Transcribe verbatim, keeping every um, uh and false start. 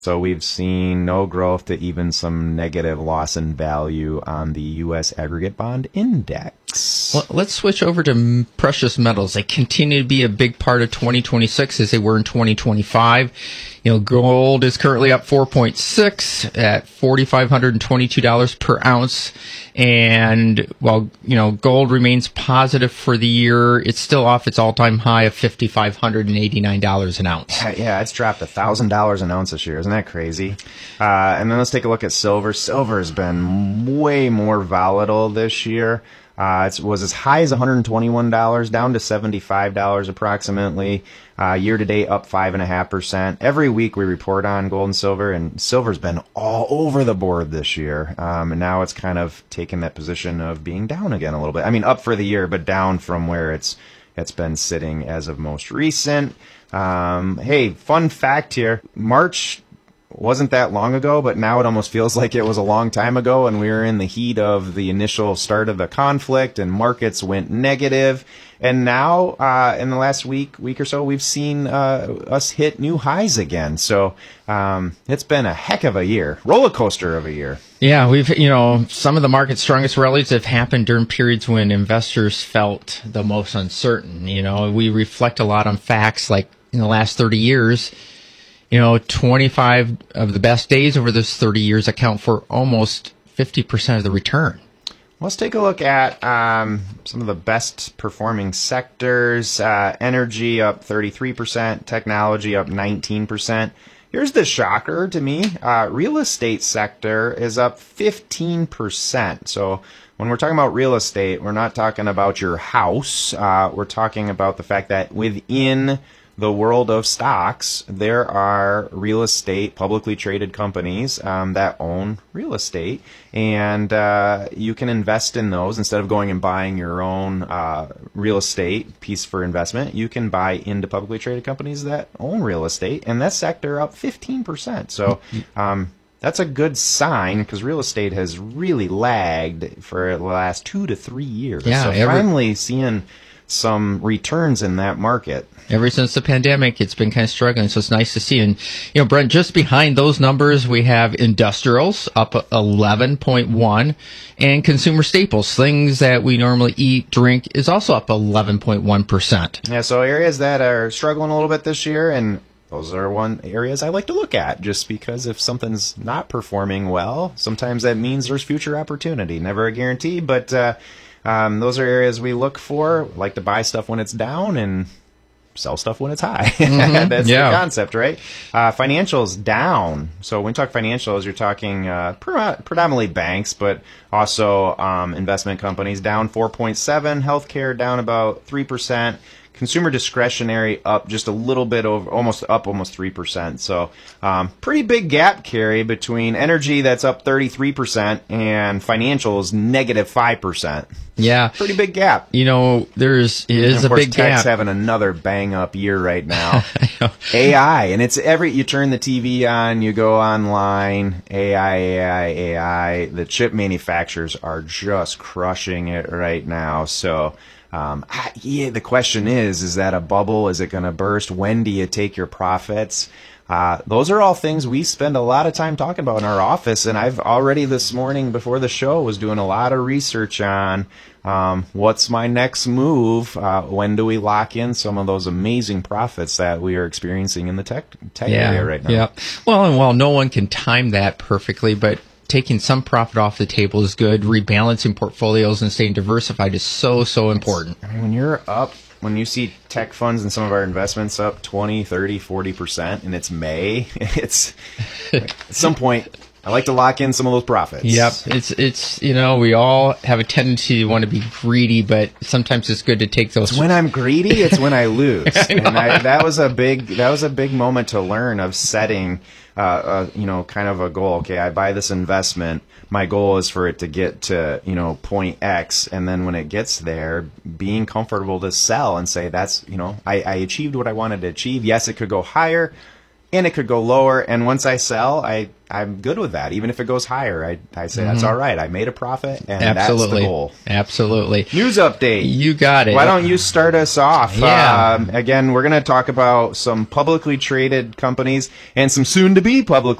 So we've seen no growth to even some negative loss in value on the U S aggregate bond index. Well, let's switch over to m- precious metals. They continue to be a big part of twenty twenty-six as they were in twenty twenty-five. You know, gold is currently up four point six at four thousand five hundred twenty-two dollars per ounce. And while, you know, gold remains positive for the year, it's still off its all-time high of five thousand five hundred eighty-nine dollars an ounce. Yeah, yeah, it's dropped one thousand dollars an ounce this year. Isn't that crazy? Uh, and then let's take a look at silver. Silver has been way more volatile this year. Uh, it was as high as one hundred twenty-one dollars, down to seventy-five dollars approximately. Uh, year to date, up five point five percent. Every week we report on gold and silver, and silver's been all over the board this year. Um, and now it's kind of taken that position of being down again a little bit. I mean, up for the year, but down from where it's it's been sitting as of most recent. Um, hey, fun fact here. March wasn't that long ago, but now it almost feels like it was a long time ago, and we were in the heat of the initial start of the conflict, and markets went negative. And now, uh, in the last week, week or so, we've seen uh, us hit new highs again. So um, it's been a heck of a year, roller coaster of a year. Yeah, we've, you know, some of the market's strongest rallies have happened during periods when investors felt the most uncertain. You know, we reflect a lot on facts like in the last thirty years. You know, twenty-five of the best days over those thirty years account for almost fifty percent of the return. Let's take a look at um, some of the best performing sectors. Uh, energy up thirty-three percent, technology up nineteen percent. Here's the shocker to me. Uh, real estate sector is up fifteen percent. So when we're talking about real estate, we're not talking about your house. Uh, we're talking about the fact that within the world of stocks, there are real estate, publicly traded companies um, that own real estate, and uh, you can invest in those instead of going and buying your own uh, real estate piece for investment. You can buy into publicly traded companies that own real estate, and that sector up fifteen percent. So um, that's a good sign because real estate has really lagged for the last two to three years. Yeah, so every- finally seeing some returns in that market. Ever since the pandemic, it's been kind of struggling, so it's nice to see. And, you know, Brent, just behind those numbers, we have industrials up eleven point one, and consumer staples, things that we normally eat, drink, is also up eleven point one percent. Yeah, so areas that are struggling a little bit this year, and those are one areas I like to look at, just because if something's not performing well, sometimes that means there's future opportunity. Never a guarantee, but uh, um, those are areas we look for. Like to buy stuff when it's down and sell stuff when it's high. Mm-hmm. That's Yeah. the concept, right? Uh, financials down. So when you talk financials, you're talking uh, pre- predominantly banks, but also um, investment companies down four point seven, healthcare down about three percent. Consumer discretionary up just a little bit over, almost up almost three percent. So um, pretty big gap, Carrie, between energy that's up thirty-three percent and financials negative five percent. Yeah. Pretty big gap. You know, there's is And of a course, big tech's gap. having another bang up year right now. A I, and it's every, you turn the T V on, you go online, A I, A I, A I. The chip manufacturers are just crushing it right now. So, um, I- yeah, the question is, is that a bubble? Is it going to burst? When do you take your profits? Uh, those are all things we spend a lot of time talking about in our office, and I've already this morning before the show was doing a lot of research on um, what's my next move. Uh, when do we lock in some of those amazing profits that we are experiencing in the tech tech area right now? Yeah. Well, and while no one can time that perfectly, but taking some profit off the table is good. Rebalancing portfolios and staying diversified is so, so important. I mean, when you're up, when you see tech funds and some of our investments up twenty, thirty, forty percent, and it's May, it's at some point, I like to lock in some of those profits. Yep. It's, it's, you know, we all have a tendency to want to be greedy, but sometimes it's good to take those. It's when I'm greedy, it's when I lose. I and I, that was a big, that was a big moment to learn of setting, uh, uh, you know, kind of a goal. Okay, I buy this investment. My goal is for it to get to, you know, point X. And then when it gets there, being comfortable to sell and say, that's, you know, I, I achieved what I wanted to achieve. Yes, it could go higher. and it could go lower. And once I sell, I, I'm good with that. Even if it goes higher, I, I say mm-hmm. that's all right. I made a profit, and Absolutely. that's the goal. Absolutely. News update. You got it. Why don't you start us off? Yeah. Um, again, we're going to talk about some publicly traded companies and some soon-to-be publicly